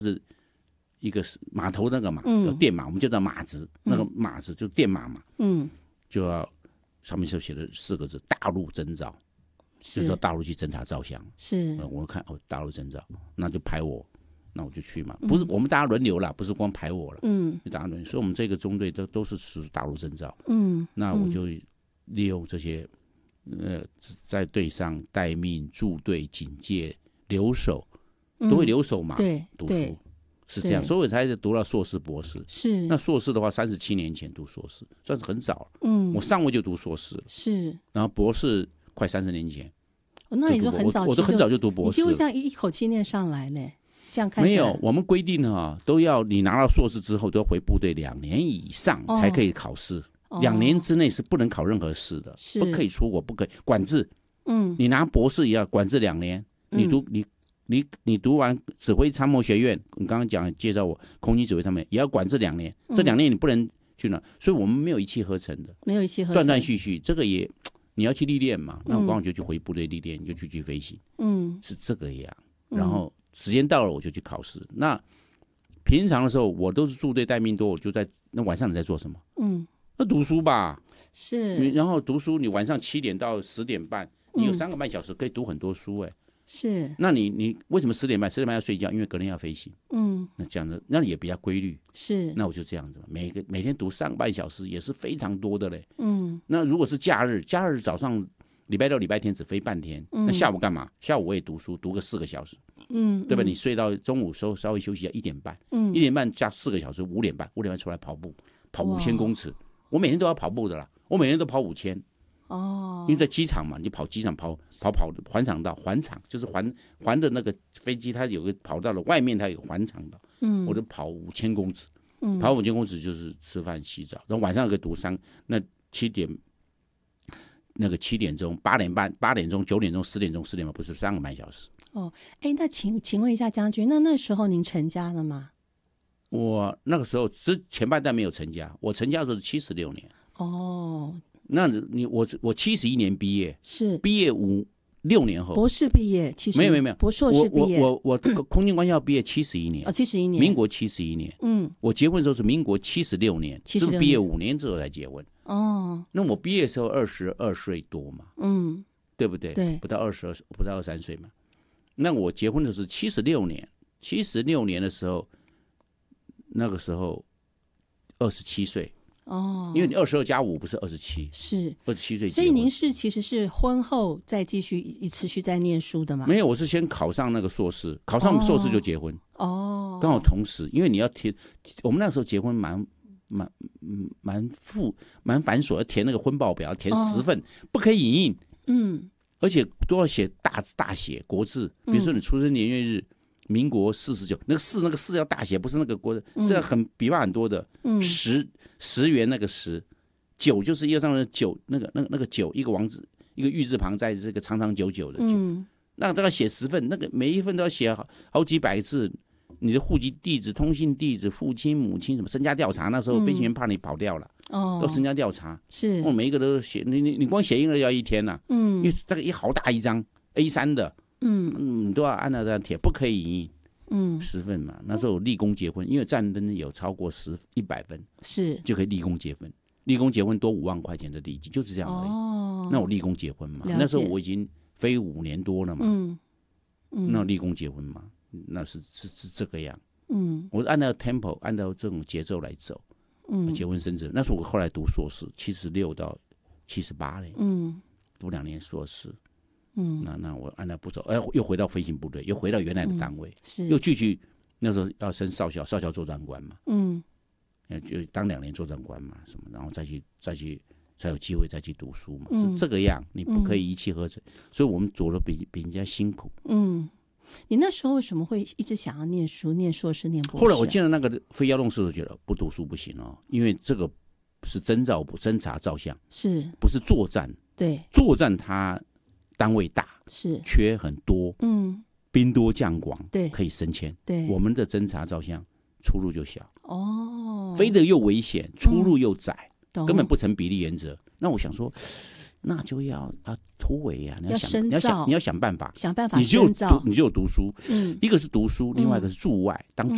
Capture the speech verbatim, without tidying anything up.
是一个码头那个码，嗯、电码，我们就叫码子，那个码子就是电码嘛，嗯，就要上面就写了四个字：大陆征召，就是说大陆去侦查照相。是，呃、我看哦，大陆征召，那就排我，那我就去嘛。不是、嗯、我们大家轮流啦，不是光排我了，嗯，大家轮流。所以我们这个中队都都是属大陆征召，嗯，那我就利用这些，呃，在队上待命、驻队、警戒、留守，都会留守嘛，嗯、对，读书。是这样，所以我才读到硕士、博士。是，那硕士的话，三十七年前读硕士，算是很早。嗯，我上位就读硕士了。是，然后博士快三十年前。 哦、那你就很早， 我都很早就读博士了。 你几乎像一口气念上来呢？这样看没有，我们规定啊，都要你拿到硕士之后，都要回部队两年以上才可以考试。哦、两年之内是不能考任何试的，不可以出国，不可以管制。嗯，你拿博士也要管制两年，你读、嗯、你。你你读完指挥参谋学院，你刚刚讲介绍我空军指挥参谋也要管制两年，嗯、这两年你不能去哪，所以我们没有一气呵成的， 没有一气呵成， 断断续续，这个也你要去历练嘛，那我刚好就去回部队历练，你就去去飞行，嗯，是这个样。然后时间到了我就去考试。那平常的时候我都是驻队待命多，我就在那晚上你在做什么？嗯，那读书吧，是，然后读书，你晚上七点到十点半，你有三个半小时可以读很多书哎、欸。是，那你你为什么十点半？十点半要睡觉，因为隔天要飞行。嗯，那这样子，那也比较规律。是，那我就这样子，每个每天读三个半小时也是非常多的嘞。嗯，那如果是假日，假日早上礼拜六、礼拜天只飞半天，嗯、那下午干嘛？下午我也读书，读个四个小时。嗯，对吧？你睡到中午时候稍微休息一下，一点半。嗯，一点半加四个小时，五点半，五点半出来跑步，跑五千公尺。我每天都要跑步的啦，我每天都跑五千。哦，因为在机场嘛，你跑机场跑跑跑环场道，环场就是环环的那个飞机，它有个跑道的外面它有个环场道，嗯，我就跑五千公尺，嗯，跑五千公尺就是吃饭洗澡，然后晚上可以读三，那七点那个七点钟、八点半、八点钟、九点钟、十点钟、十点半，不是三个半小时。 哦，哎，那请请问一下将军，那那时候您成家了吗？ 我那个时候之前半段没有成家，我成家的时候是七十六年。哦。那你我我七十一年毕业，是毕业五六年后， 博士毕业，其实没有没有没有， 博硕士毕业， 我我我我空军官校毕业七十一年， 哦，七十一年， 民国七十一年，嗯，我结婚的时候是民国七十六年，是毕业五年之后才结婚，哦，那我毕业的时候二十二岁多嘛，嗯，对不对？对，不到二十二，不到二三岁嘛。那我结婚的是七十六年，七十六年的时候，那个时候二十七岁。哦，因为你二十二加五不是二十七，是二十七岁， 所以您是其实是婚后再继续持续在念书的吗？ 没有，我是先考上那个硕士，考上硕士就结婚。哦，刚好同时，因为你要填，我们那时候结婚蛮蛮蛮复蛮繁琐，要填那个婚报表，填十份，哦、不可以影印，嗯，而且都要写大大写国字，比如说你出生年月日。嗯民国四十九，那个四那个四要大写，不是那个国，是要很笔画很多的。嗯，十十元那个十，九就是一个上的九，那个那个那个九，一个王字，一个玉字旁，在这个长长久久的久。嗯，那都要写十份，那个每一份都要写好好几百字。你的户籍地址、通信地址、父亲、母亲什么身家调查，那时候飞行员怕你跑掉了，哦，都身家调查。是，我每一个都写，你你你光写一个要一天呐、啊。嗯，因为大概一好大一张 A 三 的。嗯嗯，都要按照这样贴，不可以影印。嗯，十份嘛。那时候立功结婚，因为战争有超过十一百分，是就可以立功结婚。立功结婚多五万块钱的礼金，就是这样而已。哦，那我立功结婚嘛。那时候我已经飞五年多了嘛。嗯嗯，那立功结婚嘛，那是是是这个样。嗯，我按照 tempo， 按照这种节奏来走。嗯，结婚生子。那时候我后来读硕士，七十六到七十八嘞。嗯，读两年硕士。嗯，那那我按那步骤，哎，又回到飞行部队，又回到原来的单位，嗯、是又继续那时候要升少校，少校作战官嘛，嗯，就当两年作战官嘛，什么，然后再去再去才有机会再去读书嘛，嗯、是这个样，你不可以一气呵成，嗯、所以我们走的比比人家辛苦。嗯， 你那时候为什么会一直想要念书，念硕士，念博士？ 后来我进了那个飞幺洞室，我觉得不读书不行哦，因为这个是侦照部侦察照相，是不是作战？对，作战它。单位大是缺很多，嗯，兵多将广，对，可以升迁。对，我们的侦察照相出路就小，哦，飞得又危险，出路又窄，嗯、根本不成比例原则。那我想说，那就要啊突围啊，你要想，你要想，你要想办法， 想办法， 你就读，你就读书，嗯，一个是读书，另外一个是驻外、嗯、当